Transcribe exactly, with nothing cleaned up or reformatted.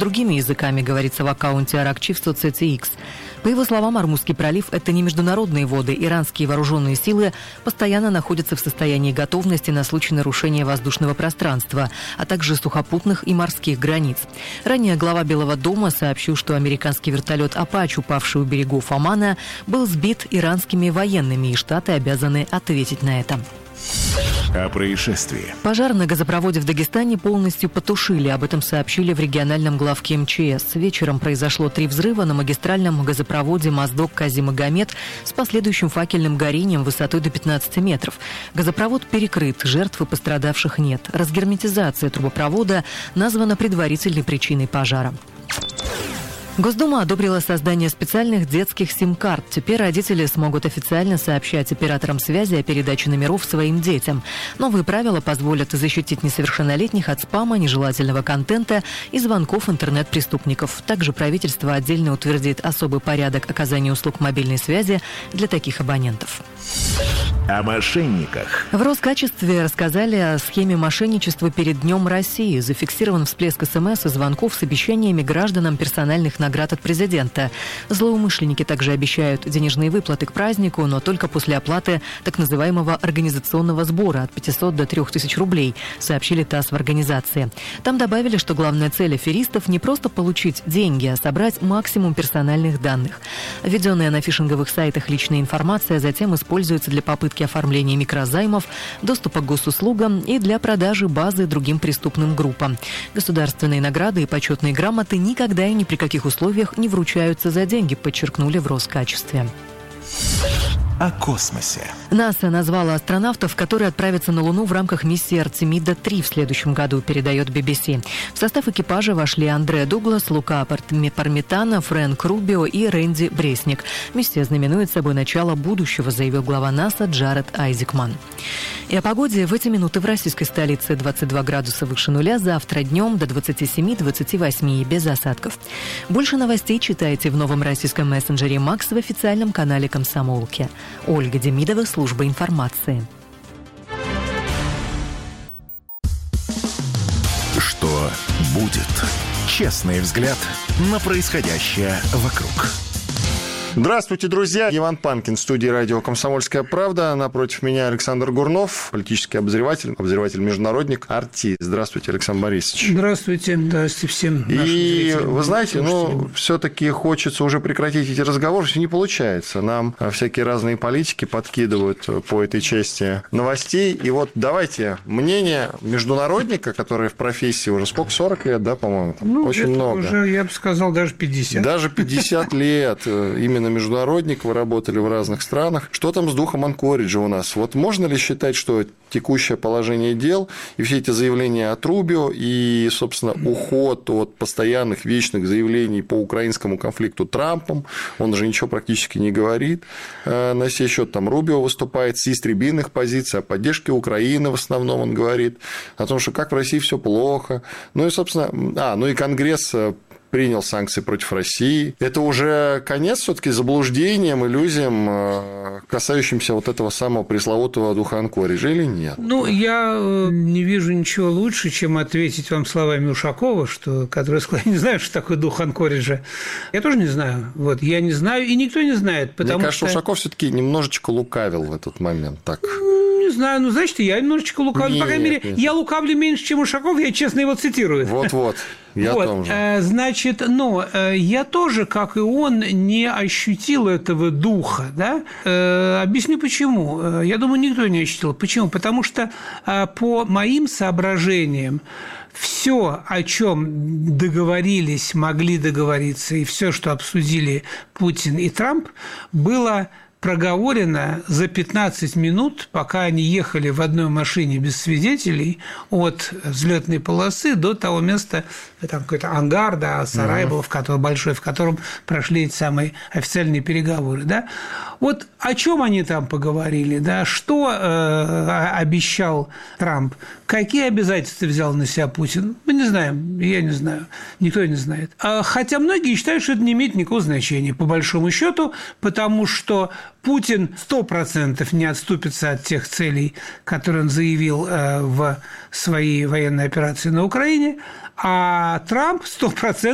другими языками, говорится в аккаунте Аракчи в соцсети X. По его словам, Ормузский пролив – это не международные воды. Иранские вооруженные силы постоянно находятся в состоянии готовности на случай нарушения воздушного пространства, а также сухопутных и морских границ. Ранее глава Белого дома сообщил, что американский вертолет «Апач», упавший у берегов Омана, был сбит иранскими военными, и Штаты обязаны ответить на это. О происшествии. Пожар на газопроводе в Дагестане полностью потушили. Об этом сообщили в региональном главке эм че эс. Вечером произошло три взрыва на магистральном газопроводе Моздок-Казимагомед с последующим факельным горением высотой до пятнадцати метров. Газопровод перекрыт, жертв и пострадавших нет. Разгерметизация трубопровода названа предварительной причиной пожара. Госдума одобрила создание специальных детских сим-карт. Теперь родители смогут официально сообщать операторам связи о передаче номеров своим детям. Новые правила позволят защитить несовершеннолетних от спама, нежелательного контента и звонков интернет-преступников. Также правительство отдельно утвердит особый порядок оказания услуг мобильной связи для таких абонентов. О мошенниках. В Роскачестве рассказали о схеме мошенничества перед Днем России. Зафиксирован всплеск СМС и звонков с обещаниями гражданам персональных наград от президента. Злоумышленники также обещают денежные выплаты к празднику, но только после оплаты так называемого организационного сбора от пятисот до трёх тысяч рублей, сообщили ТАСС в организации. Там добавили, что главная цель аферистов не просто получить деньги, а собрать максимум персональных данных. Введенная на фишинговых сайтах личная информация затем используется для попытки оформления микрозаймов, доступа к госуслугам и для продажи базы другим преступным группам. Государственные награды и почетные грамоты никогда и ни при каких условиях не вручаются за деньги, подчеркнули в Роскачестве. О космосе. НАСА назвала астронавтов, которые отправятся на Луну в рамках миссии Артемида три в следующем году, передает би би си. В состав экипажа вошли Андре Дуглас, Лука Пармитано, Фрэнк Рубио и Рэнди Бресник. Миссия знаменует собой начало будущего, заявил глава НАСА Джаред Айзекман. И о погоде. В эти минуты в российской столице двадцать два градуса выше нуля, завтра днем до двадцати семи — двадцати восьми, без осадков. Больше новостей читайте в новом российском мессенджере Макс в официальном канале «Комсомолки». Ольга Демидова, служба информации. Что будет? Честный взгляд на происходящее вокруг. Здравствуйте, друзья. Иван Панкин, в студии радио «Комсомольская правда». Напротив меня Александр Гурнов, политический обозреватель, обозреватель-международник, артист. Здравствуйте, Александр Борисович. Здравствуйте. Здравствуйте всем. И вы знаете, ну, все-таки хочется уже прекратить эти разговоры, все не получается. Нам всякие разные политики подкидывают по этой части новостей. И вот давайте мнение международника, который в профессии уже сколько, сорок лет, да, по-моему? Ну, очень много. Уже, я бы сказал, даже пятьдесят. Даже пятьдесят лет. Именно международник, вы работали в разных странах. Что там с духом Анкориджа у нас? Вот можно ли считать, что текущее положение дел и все эти заявления от Рубио и, собственно, уход от постоянных вечных заявлений по украинскому конфликту Трампом, он же ничего практически не говорит на сей счет, там Рубио выступает с истребиных позиций, о поддержке Украины в основном он говорит, о том, что как в России все плохо. Ну и, собственно, а, ну и Конгресс принял санкции против России. Это уже конец все-таки заблуждениям, иллюзиям, касающимся вот этого самого пресловутого духа Анкориджа, или нет? Ну, я не вижу ничего лучше, чем ответить вам словами Ушакова, что, который сказал, не знаю, что такое дух Анкориджа. Я тоже не знаю. Вот, я не знаю, и никто не знает. Потому Мне кажется, что... Ушаков все-таки немножечко лукавил в этот момент. Так. Не знаю, ну, значит, я немножечко лукавлю. По крайней мере, нет. Я лукавлю меньше, чем Ушаков, я честно его цитирую. Вот-вот. Я вот, том же. Значит, но я тоже, как и он, не ощутил этого духа, да? Объясню почему. Я думаю, никто не ощутил. Почему? Потому что по моим соображениям все, о чем договорились, могли договориться, и все, что обсудили Путин и Трамп, было проговорено за пятнадцать минут, пока они ехали в одной машине без свидетелей от взлетной полосы до того места, там какой-то ангар, да, сарай был, в котором, большой, в котором прошли эти самые официальные переговоры. Да? Вот о чем они там поговорили, да? Что э, обещал Трамп, какие обязательства взял на себя Путин, мы не знаем, я не знаю, никто не знает. Хотя многие считают, что это не имеет никакого значения, по большому счету, потому что Путин сто процентов не отступится от тех целей, которые он заявил в своей военной операции на Украине, а Трамп сто процентов